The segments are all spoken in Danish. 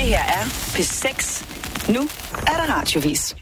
her er P6. Nu er der radiovis.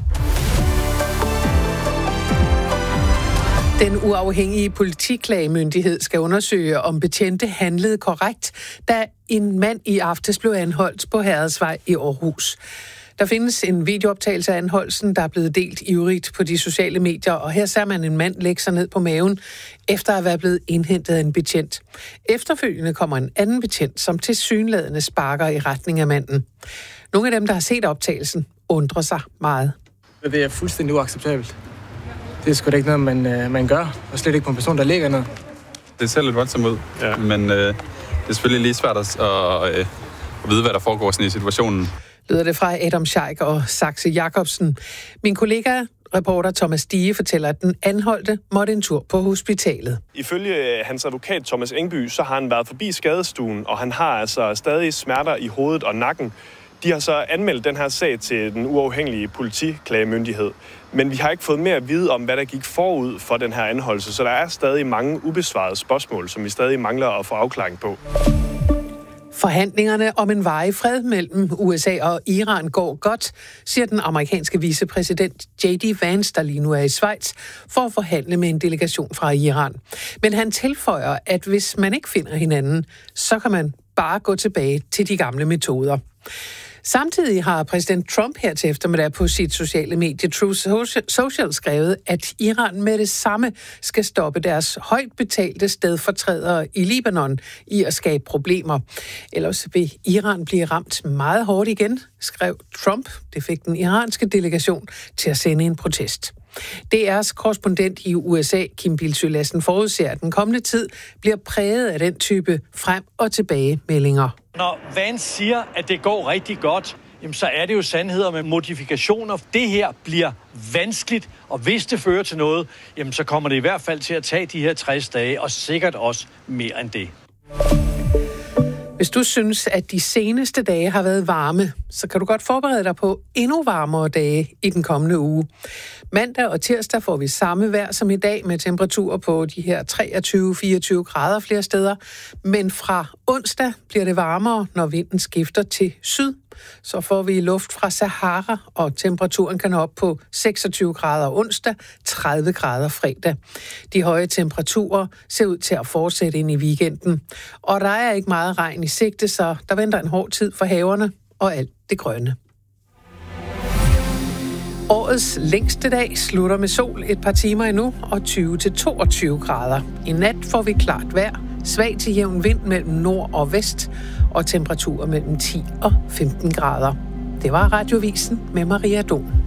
Den uafhængige politiklagemyndighed skal undersøge, om betjente handlede korrekt, da en mand i aftes blev anholdt på Herredsvej i Aarhus. Der findes en videooptagelse af anholdelsen, der er blevet delt ivrigt på de sociale medier, og her ser man en mand lægge sig ned på maven, efter at være blevet indhentet af en betjent. Efterfølgende kommer en anden betjent, som tilsyneladende sparker i retning af manden. Nogle af dem, der har set optagelsen, undrer sig meget. Det er fuldstændig uacceptabelt. Det er sgu da ikke noget, man gør, og slet ikke på en person, der ligger ned. Det ser lidt voldsomt ud, ja. Men det er selvfølgelig lige svært at vide, hvad der foregår sådan i situationen. Lyder det fra Adam Scheik og Saxe Jacobsen. Min kollega, reporter Thomas Dige, fortæller, at den anholdte måtte en tur på hospitalet. Ifølge hans advokat Thomas Engby, så har han været forbi skadestuen, og han har altså stadig smerter i hovedet og nakken. De har så anmeldt den her sag til den uafhængige politiklagemyndighed. Men vi har ikke fået mere at vide om, hvad der gik forud for den her anholdelse, så der er stadig mange ubesvarede spørgsmål, som vi stadig mangler at få afklaring på. Forhandlingerne om en varig fred mellem USA og Iran går godt, siger den amerikanske vicepræsident J.D. Vance, der lige nu er i Schweiz, for at forhandle med en delegation fra Iran. Men han tilføjer, at hvis man ikke finder hinanden, så kan man bare gå tilbage til de gamle metoder. Samtidig har præsident Trump her til eftermiddag på sit sociale medie Truth Social skrevet, at Iran med det samme skal stoppe deres højt betalte stedfortrædere i Libanon i at skabe problemer. Ellers vil Iran blive ramt meget hårdt igen, skrev Trump. Det fik den iranske delegation til at sende en protest. DR's korrespondent i USA, Kim Bildsøe Lassen, forudser, at den kommende tid bliver præget af den type frem- og tilbagemeldinger. Når Vance siger, at det går rigtig godt, jamen så er det jo sandheder med modifikationer. Det her bliver vanskeligt, og hvis det fører til noget, jamen så kommer det i hvert fald til at tage de her 60 dage, og sikkert også mere end det. Hvis du synes, at de seneste dage har været varme, så kan du godt forberede dig på endnu varmere dage i den kommende uge. Mandag og tirsdag får vi samme vejr som i dag med temperaturer på de her 23-24 grader flere steder. Men fra onsdag bliver det varmere, når vinden skifter til syd. Så får vi luft fra Sahara, og temperaturen kan nå op på 26 grader onsdag, 30 grader fredag. De høje temperaturer ser ud til at fortsætte ind i weekenden. Og der er ikke meget regn i sigte, så der venter en hård tid for haverne og alt det grønne. Årets længste dag slutter med sol et par timer endnu og 20-22 grader. I nat får vi klart vejr, svag til jævn vind mellem nord og vest og temperaturer mellem 10 og 15 grader. Det var Radiovisen med Maria Don.